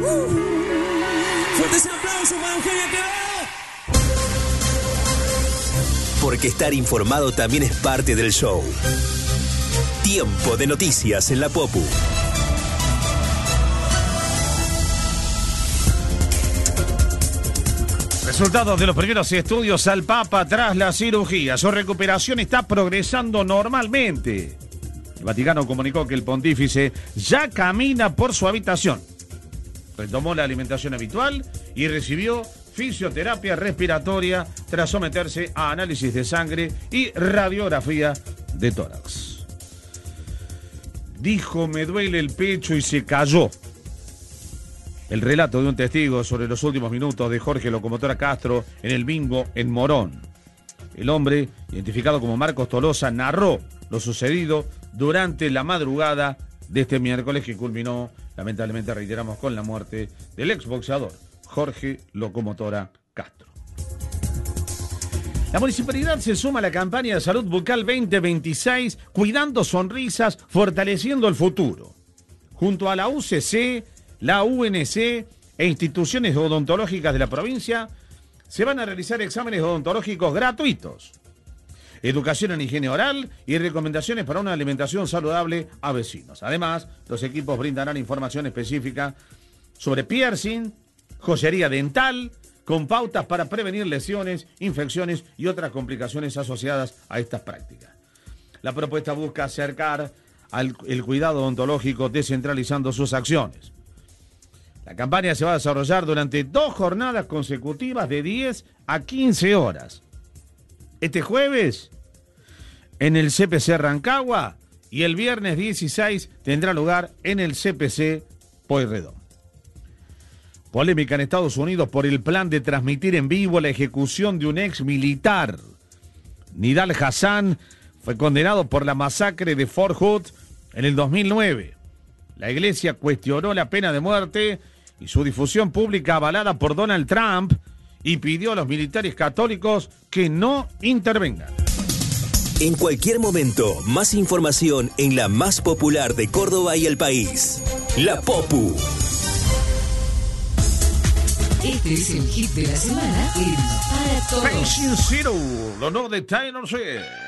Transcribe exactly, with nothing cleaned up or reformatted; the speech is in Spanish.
Fuerte ese aplauso para Eugenia Quevedo. Porque estar informado también es parte del show. Tiempo de noticias en la Popu. Resultados de los primeros estudios al Papa tras la cirugía. Su recuperación está progresando normalmente. El Vaticano comunicó que el pontífice ya camina por su habitación. Retomó la alimentación habitual y recibió fisioterapia respiratoria tras someterse a análisis de sangre y radiografía de tórax. Dijo: me duele el pecho y se cayó. El relato de un testigo sobre los últimos minutos de Jorge Locomotora Castro en el bingo en Morón. El hombre, identificado como Marcos Tolosa, narró lo sucedido durante la madrugada de este miércoles, que culminó, lamentablemente reiteramos, con la muerte del exboxeador Jorge Locomotora Castro. La municipalidad se suma a la campaña de salud bucal veinte veintiséis, cuidando sonrisas, fortaleciendo el futuro. Junto a la U C C, la U N C e instituciones odontológicas de la provincia, se van a realizar exámenes odontológicos gratuitos, educación en higiene oral y recomendaciones para una alimentación saludable a vecinos. Además, los equipos brindarán información específica sobre piercing, joyería dental, con pautas para prevenir lesiones, infecciones y otras complicaciones asociadas a estas prácticas. La propuesta busca acercar al, el cuidado odontológico descentralizando sus acciones. La campaña se va a desarrollar durante dos jornadas consecutivas de diez a quince horas. Este jueves en el C P C Rancagua y el viernes dieciséis tendrá lugar en el C P C Pueyrredón. Polémica en Estados Unidos por el plan de transmitir en vivo la ejecución de un ex militar. Nidal Hassan fue condenado por la masacre de Fort Hood en el dos mil nueve. La iglesia cuestionó la pena de muerte y su difusión pública avalada por Donald Trump y pidió a los militares católicos que no intervengan. En cualquier momento, más información en la más popular de Córdoba y el país. La Popu. Este es el hit de la semana en Para Todos. Facing Zero, lo nuevo de Taylor Swift.